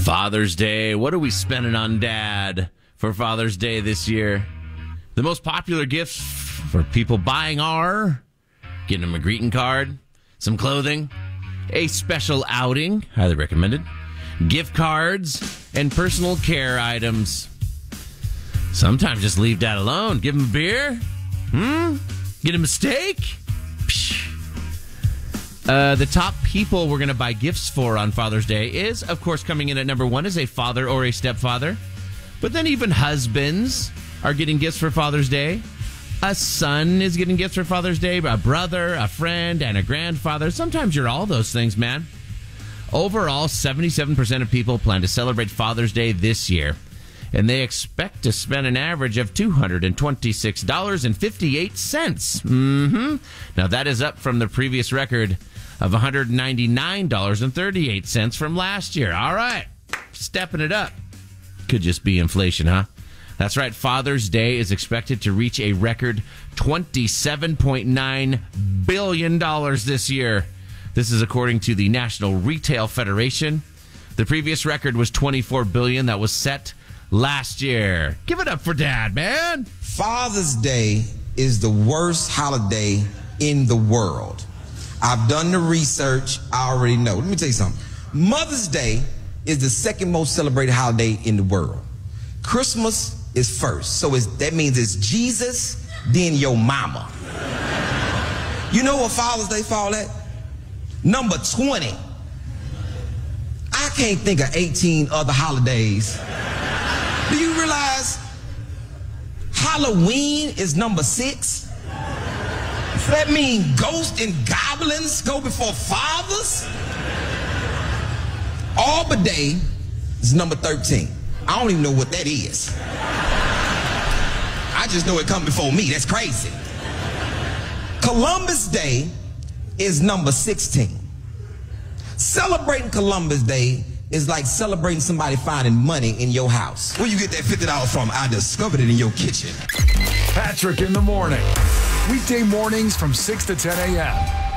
Father's Day. What are we spending on Dad for Father's Day this year? The most popular gifts for people buying are getting them a greeting card, some clothing, a special outing, highly recommended, gift cards, and personal care items. Sometimes just leave Dad alone. Give him a beer. Get him a steak. The top people we're going to buy gifts for on Father's Day is, of course, coming in at number one is a father or a stepfather. But then even husbands are getting gifts for Father's Day. A son is getting gifts for Father's Day. A brother, a friend, and a grandfather. Sometimes you're all those things, man. Overall, 77% of people plan to celebrate Father's Day this year. And they expect to spend an average of $226.58. Now, that is up from the previous record of $199.38 from last year. All right, stepping it up. Could just be inflation, huh? That's right. Father's Day is expected to reach a record $27.9 billion this year. This is according to the National Retail Federation. The previous record was $24 billion. That was set last year. Give it up for Dad, man. Father's Day is the worst holiday in the world. I've done the research. I already know. Let me tell you something. Mother's Day is the second most celebrated holiday in the world. Christmas is first. So that means it's Jesus, then your mama. You know what Father's Day fall at? Number 20. I can't think of 18 other holidays. Do you realize Halloween is number 6? Does that mean ghosts and goblins go before fathers? Arbor Day is number 13. I don't even know what that is. I just know it come before me. That's crazy. Columbus Day is number 16. Celebrating Columbus Day is like celebrating somebody finding money in your house. Where you get that $50 from? I discovered it in your kitchen. Patrick in the morning. Weekday mornings from 6 to 10 a.m.